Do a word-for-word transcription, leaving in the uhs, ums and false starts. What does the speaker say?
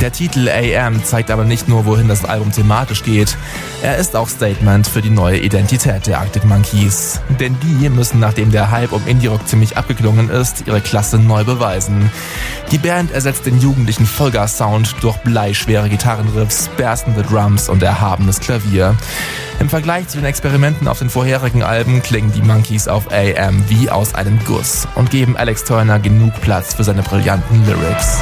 Der Titel A M zeigt aber nicht nur, wohin das Album thematisch geht. Er ist auch Statement für die neue Identität der Arctic Monkeys. Denn die müssen, nachdem der Hype um Indie-Rock ziemlich abgeklungen ist, ihre Klasse neu beweisen. Die Band ersetzt den jugendlichen Vollgas-Sound durch bleischwere Gitarrenriffs, berstende Drums und erhabenes Klavier. Im Vergleich zu den Experimenten auf den vorherigen Alben klingen die Monkeys auf A M wie aus einem Guss und geben Alex Turner genug Platz für seine brillanten Lyrics.